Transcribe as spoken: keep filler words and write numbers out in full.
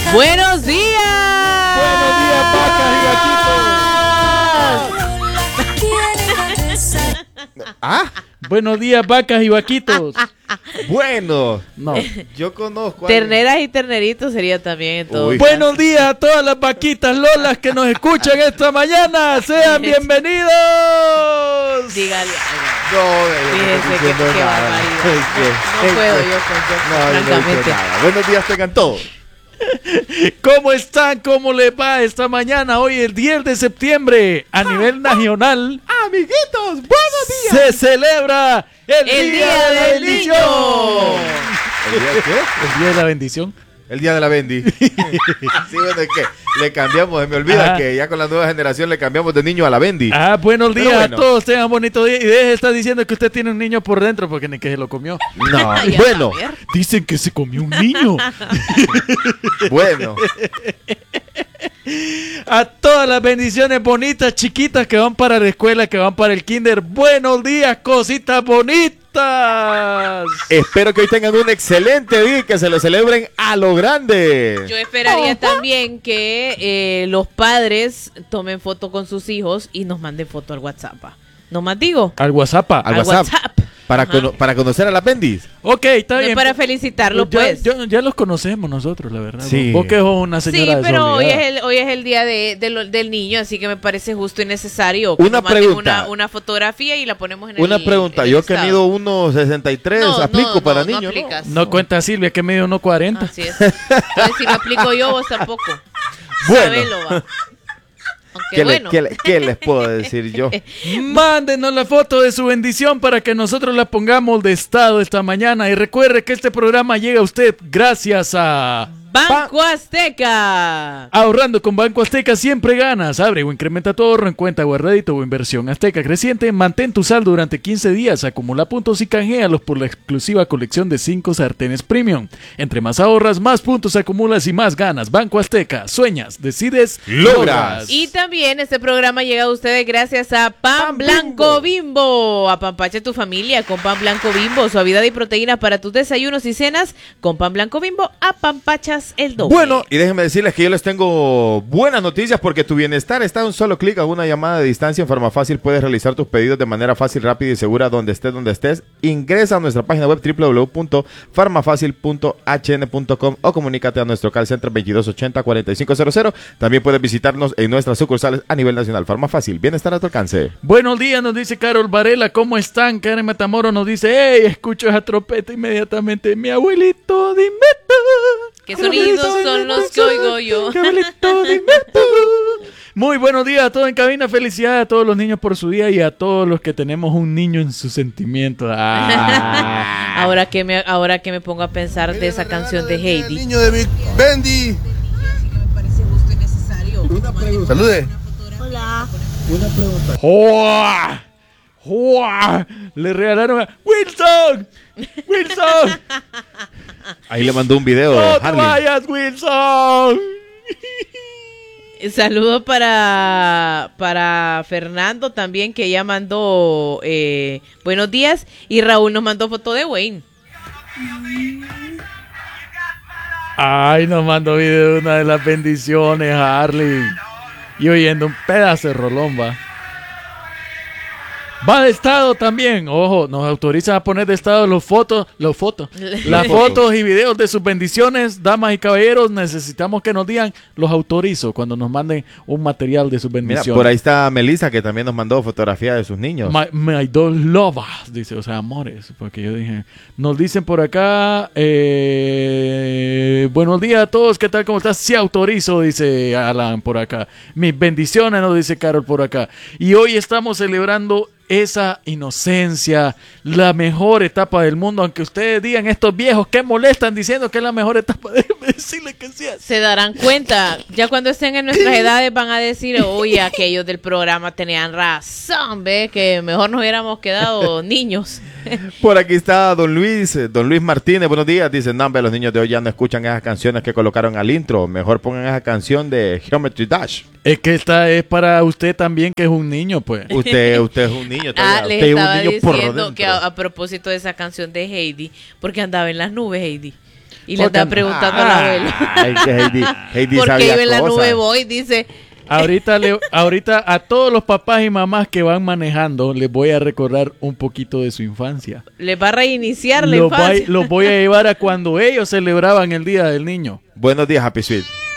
Buenos días. Buenos días, vacas y vaquitos. ¿Ah? Buenos días, vacas y vaquitos. Bueno, no. Yo conozco a Terneras y terneritos sería también en todo. Buenos días a todas las vaquitas lolas que nos escuchan esta mañana. Sean bienvenidos. Dígale algo. No, no, Fíjense que qué barbaridad. No, no puedo yo con yo, no, francamente. No, no, buenos días tengan todos. ¿Cómo están? ¿Cómo les va esta mañana? Hoy el diez de septiembre a nivel nacional. Amiguitos, buenos días. Se celebra el, El Día, Día de la del Bendición. Niño. ¿El día de qué? El Día de la Bendición. El día de la Bendy. Sí, bueno, es que le cambiamos, me olvida Ajá. que ya con la nueva generación le cambiamos de niño a la Bendy. Ah, buenos días Pero bueno. a todos, tengan bonito día. Y deje de estar diciendo que usted tiene un niño por dentro porque ni que se lo comió. No, Ya bueno, saber. Dicen que se comió un niño. bueno. A todas las bendiciones bonitas, chiquitas que van para la escuela, que van para el kinder. Buenos días, cositas bonitas. Espero que hoy tengan un excelente día y que se lo celebren a lo grande. Yo esperaría también que eh, los padres tomen foto con sus hijos y nos manden foto al WhatsApp. ¿No más digo? Al WhatsApp. Al WhatsApp. Para, Ajá. cono- para conocer a la Bendis. Ok, está No es bien. para felicitarlo, Ya- pues. Ya, ya los conocemos nosotros, la verdad. Sí. Vos que sos una señora Sí, pero hoy desobligada. es el hoy es el día de, de lo- del niño, así que me parece justo y necesario que Una nos manden pregunta. una, una fotografía y la ponemos en el Una pregunta, en el yo que estado. mido uno sesenta y tres, No, ¿aplico no, para no, no niños? ¿no? aplicas. No cuenta Silvia, que medio uno cuarenta. Así es. Entonces, si no aplico yo, vos tampoco. Bueno. Sabelo, va. Aunque ¿Qué, bueno. le- qué le- qué les puedo decir yo? Mándenos la foto de su bendición para que nosotros la pongamos de estado esta mañana. Y recuerde que este programa llega a usted gracias a... Banco Azteca. Ahorrando con Banco Azteca siempre ganas. Abre o incrementa tu ahorro en cuenta guardadito o inversión Azteca creciente. Mantén tu saldo durante quince días. Acumula puntos y canjealos por la exclusiva colección de cinco sartenes premium. Entre más ahorras, más puntos acumulas y más ganas. Banco Azteca. Sueñas, decides, logras. Y también este programa llega a ustedes gracias a Pan, Pan Blanco Bimbo. Bimbo. Apampacha tu familia con Pan Blanco Bimbo. Suavidad y proteína para tus desayunos y cenas. Con Pan Blanco Bimbo, apampachas el doble. Bueno, y déjenme decirles que yo les tengo buenas noticias porque tu bienestar está a un solo clic, a una llamada de distancia. En Farmafácil puedes realizar tus pedidos de manera fácil, rápida y segura donde estés, donde estés. Ingresa a nuestra página web doble u doble u doble u punto farmafácil punto h n punto com o comunícate a nuestro call center veintidós ochenta cuarenta y cinco cero cero. También puedes visitarnos en nuestras sucursales a nivel nacional. Farmafácil, bienestar a tu alcance. Buenos días, nos dice Carol Varela. ¿Cómo están? Karen Matamoro nos dice, hey, escucho esa trompeta inmediatamente. Mi abuelito, dime tú. ¿Qué sonidos son los que oigo yo? Mi abuelito, dime tú. Muy buenos días a todos en cabina. Felicidades a todos los niños por su día y a todos los que tenemos un niño en sus sentimientos. Ah. ahora que me ahora que me pongo a pensar de esa canción de El Heidi. niño de Big Bendy. Salude. ¡Joa! ¡Joa! Le regalaron a Wilson. Wilson. Ahí le mandó un video, No te Harley. vayas, Wilson. Saludo para para Fernando también, que ya mandó eh, buenos días, y Raúl nos mandó foto de Wayne. Ay, nos mandó video de una de las bendiciones, Harley. Y oyendo un pedazo de rolón, va. Va de estado también. Ojo, nos autoriza a poner de estado los fotos, los fotos, las fotos y videos de sus bendiciones. Damas y caballeros, necesitamos que nos digan, los autorizo cuando nos manden un material de sus Mira, bendiciones. por ahí está Melissa que también nos mandó fotografía de sus niños. My, my dos lovers, dice, o sea, amores, porque yo dije, nos dicen por acá, eh, buenos días a todos, ¿qué tal? ¿Cómo estás? Sí autorizo, dice Alan por acá. Mis bendiciones, nos dice Carol por acá. Y hoy estamos celebrando esa inocencia, la mejor etapa del mundo, aunque ustedes digan, estos viejos que molestan diciendo que es la mejor etapa, déjenme decirle que sí. Se darán cuenta, ya cuando estén en nuestras edades van a decir, oye, aquellos del programa tenían razón, ve, que mejor nos hubiéramos quedado niños. Por aquí está Don Luis, eh, Don Luis Martínez, buenos días. Dice, no, hombre, los niños de hoy ya no escuchan esas canciones que colocaron al intro. Mejor pongan esa canción de Geometry Dash. Es que esta es para usted también, que es un niño, pues. Usted, usted es un niño todavía. Ah, les Usted es un estaba niño por diciendo dentro. que a, a propósito de esa canción de Heidi, porque andaba en las nubes Heidi. Y le está preguntando al abuelo. Ay, que Heidi, Heidi Porque sabía yo en la cosas. nube voy, dice. Ahorita, le, ahorita a todos los papás y mamás que van manejando les voy a recordar un poquito de su infancia. Les va a reiniciar la Los voy, infancia. los voy a llevar a cuando ellos celebraban el Día del Niño. Buenos días, Happy Sweet.